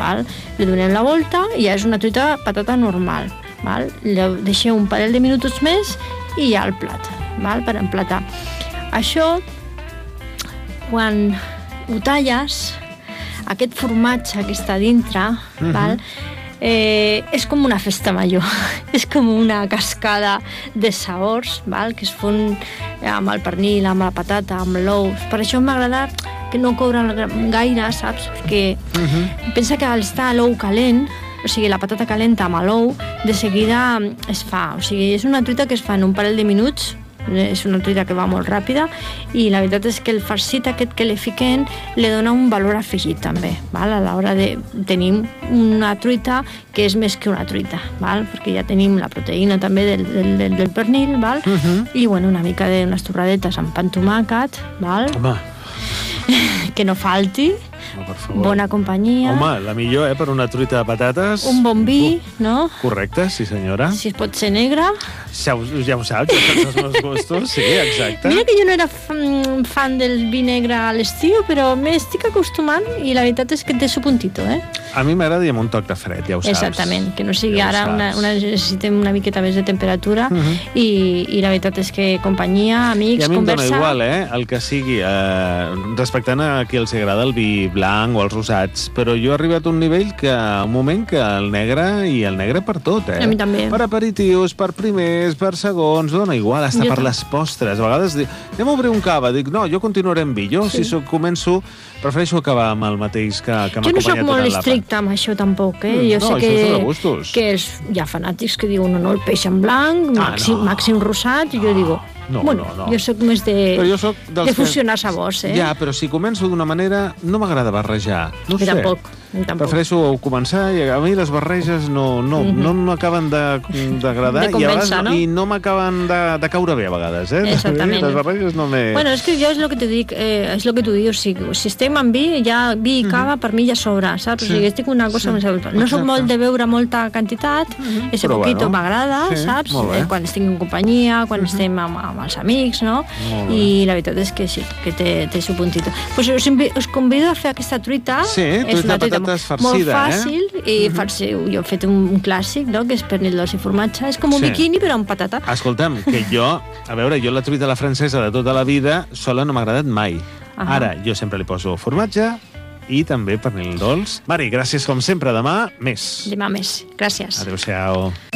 val? Li donem la volta i ja és una truita patata normal, val? Deixem un parell de minuts més i ja el plat, val? Per emplatar. Això, quan ho talles, aquest formatge que està dintre, val? És com una festa major, és com una cascada de sabors, val? Que es fon amb el pernil, amb la patata, amb l'ou. Per això m'agrada que no coure gaire, saps? Perquè pensa que al estar l'ou calent, o sigui, la patata calenta amb l'ou, de seguida es fa. O sigui, és una truita que es fa en un parell de minuts, és una truita que va molt ràpida, i la veritat és que el farcit aquest que li fiquen li dona un valor afegit també, val? A l'hora de tenir una truita que és més que una truita, val? Perquè ja tenim la proteïna també del pernil, val? I bueno, una mica d'unes torradetes amb pa amb tomàquet, val? Home. Que no falti. Bona companyia. Home, la millor, per una truita de patates. Un bon vi, no? Correcte, sí senyora. Si pot ser negre. Ja ho saps, els meus gustos, sí, exacte. Mira que jo no era fan del vi negre a l'estiu, però m'estic acostumant i la veritat és que té su puntito, A mi m'agrada i amb un toc de fred, ja ho saps. Exactament, que no sigui ara necessitem una miqueta més de temperatura i la veritat és que companyia, amics, conversar... I a mi em dona igual, el que sigui, respectant a qui els agrada el vi blanc o els rosats, però jo he arribat a un nivell que, un moment, que el negre per tot, A mi també. Per aperitius, per primers, per segons, dona igual, hasta per les postres. A vegades dic, anem a obrir un cava, dic, no, jo continuaré amb vi, jo si començo, prefereixo acabar amb el mateix que m'ha acompanyat tot l'àpat. Jo no soc molt estricta amb això tampoc, Jo sé que hi ha fanàtics que diuen, no, el peix en blanc, màxim rosat, i jo digo... No. Jo soc més de fusionar sabors, Ja, però si començo d'una manera, no m'agrada barrejar. No sé. Tampoc. Prefereixo començar i a mi les barreges no m'acaben d'agradar i no m'acaben de caure bé a vegades, Exactament. Les barreges no me... Bueno, és que jo és el que t'ho dic, és el que t'ho dic, o sigui, si estem amb vi, ja vi i cava per mi ja sobra, saps? O sigui, estic una cosa més... No soc molt de beure molta quantitat, ese poquito m'agrada, saps? Quan estic en companyia, quan estem amb els amics, no? I la veritat és que sí, que té su puntito. Pues us convido a fer aquesta truita. És una truita molt fàcil i farciu. Jo he fet un clàssic, no?, que és pernil dolç i formatge. És com un biquini, però amb patata. Escolta'm, que jo la truita a la francesa de tota la vida sola no m'ha agradat mai. Ara, jo sempre li poso formatge i també pernil dolç. Mari, gràcies com sempre. Demà més. Demà més. Gràcies. Adéu-siau.